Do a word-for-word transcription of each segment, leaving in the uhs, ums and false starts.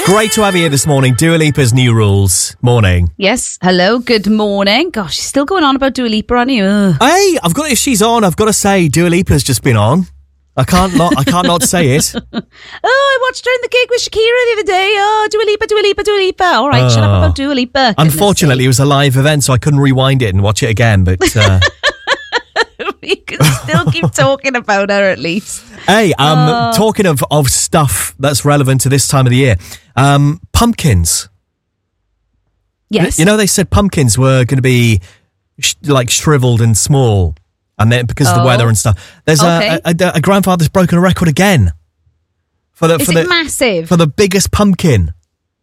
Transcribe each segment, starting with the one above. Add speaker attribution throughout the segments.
Speaker 1: Great to have you here this morning. Dua Lipa's New Rules. Morning.
Speaker 2: Yes. Hello. Good morning. Gosh, she's still going on about Dua Lipa, aren't you? Ugh.
Speaker 1: Hey, I've got if she's on, I've got to say Dua Lipa's just been on. I can't not. I can't not say it.
Speaker 2: Oh, I watched her in the gig with Shakira the other day. Oh, Dua Lipa, Dua Lipa, Dua Lipa. All right,
Speaker 1: Oh.
Speaker 2: shut up about Dua Lipa.
Speaker 1: Unfortunately, it was a live event, so I couldn't rewind it and watch it again. But uh,
Speaker 2: we can still keep talking about her at least.
Speaker 1: hey, um,
Speaker 2: Oh.
Speaker 1: talking of of stuff that's relevant to this time of the year, um, pumpkins.
Speaker 2: Yes.
Speaker 1: You know, they said pumpkins were going to be sh- like shriveled and small, and then because of the
Speaker 2: Oh.
Speaker 1: weather and stuff. There's
Speaker 2: Okay.
Speaker 1: a, a, a grandfather's broken a record again for the
Speaker 2: Is
Speaker 1: for
Speaker 2: it
Speaker 1: the
Speaker 2: massive?
Speaker 1: for the biggest pumpkin.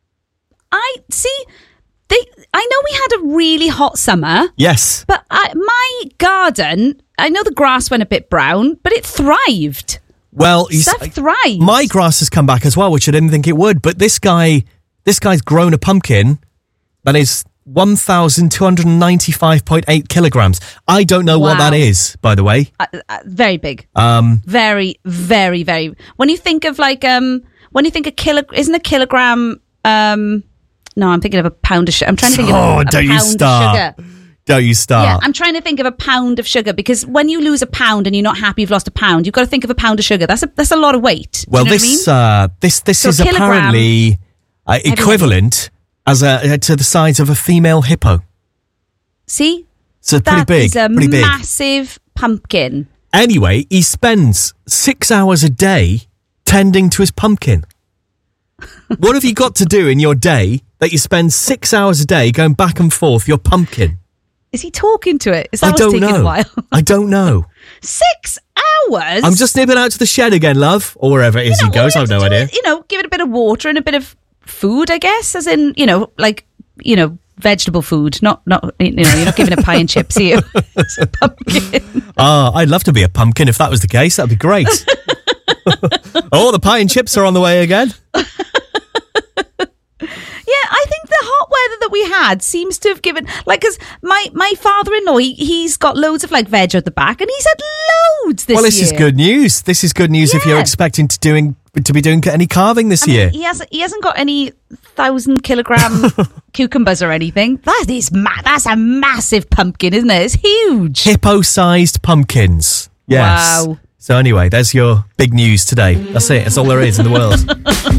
Speaker 2: I see. They. I know we had a really hot summer,
Speaker 1: Yes.
Speaker 2: but I, my garden. I know the grass went a bit brown, but it thrived.
Speaker 1: Well, you
Speaker 2: Stuff
Speaker 1: s-
Speaker 2: thrived.
Speaker 1: my grass has come back as well, which I didn't think it would. But this guy, this guy's grown a pumpkin that is one thousand two hundred ninety-five point eight kilograms. I don't know what
Speaker 2: Wow.
Speaker 1: that is, by the way.
Speaker 2: Uh, uh, very big.
Speaker 1: Um,
Speaker 2: Very, very, very. When you think of like, um, when you think a kilo, isn't a kilogram? Um, no, I'm thinking of a pound of sugar. I'm trying to think
Speaker 1: Oh,
Speaker 2: of a, a
Speaker 1: don't you
Speaker 2: pound
Speaker 1: start.
Speaker 2: of sugar.
Speaker 1: don't you start?
Speaker 2: Yeah, I'm trying to think of a pound of sugar because when you lose a pound and you're not happy you've lost a pound, you've got to think of a pound of sugar. That's a that's a lot of weight. Do
Speaker 1: well,
Speaker 2: you know
Speaker 1: this
Speaker 2: what I mean?
Speaker 1: uh, this this
Speaker 2: So
Speaker 1: is
Speaker 2: a kilogram-
Speaker 1: apparently uh, equivalent as a uh, to the size of a female hippo.
Speaker 2: See,
Speaker 1: So pretty
Speaker 2: that
Speaker 1: big,
Speaker 2: is a
Speaker 1: pretty big.
Speaker 2: massive pumpkin.
Speaker 1: Anyway, he spends six hours a day tending to his pumpkin. What have you got to do in your day that you spend six hours a day going back and forth your pumpkin?
Speaker 2: Is he talking to it? Is that
Speaker 1: I
Speaker 2: what's
Speaker 1: don't
Speaker 2: taking
Speaker 1: know.
Speaker 2: a while?
Speaker 1: I don't know.
Speaker 2: Six hours.
Speaker 1: I'm just nipping out to the shed again, love, or wherever it is
Speaker 2: You know,
Speaker 1: he goes.
Speaker 2: all
Speaker 1: I've
Speaker 2: you
Speaker 1: no
Speaker 2: have to do
Speaker 1: idea.
Speaker 2: is, you know, give it a bit of water and a bit of food, I guess, as in, you know, like, you know, vegetable food. Not, not, you know, you're not giving it pie and chips, are you? It's a pumpkin.
Speaker 1: Ah, I'd love to be a pumpkin if that was the case. That'd be great. Oh, the pie and chips are on the way again.
Speaker 2: Yeah, I think the hot weather that we had seems to have given, like, because my, my father-in-law, he, he's got loads of, like, veg at the back, and he's had loads this year.
Speaker 1: Well, this is good news. This is good news if you're
Speaker 2: Yeah.
Speaker 1: expecting to doing to be doing any carving this
Speaker 2: I mean,
Speaker 1: year.
Speaker 2: he hasn't, he hasn't got any thousand kilogram cucumbers or anything. That is ma- That's a massive pumpkin, isn't it? It's huge.
Speaker 1: Hippo-sized pumpkins. Yes.
Speaker 2: Wow.
Speaker 1: So anyway, there's your big news today. That's it. That's all there is in the world.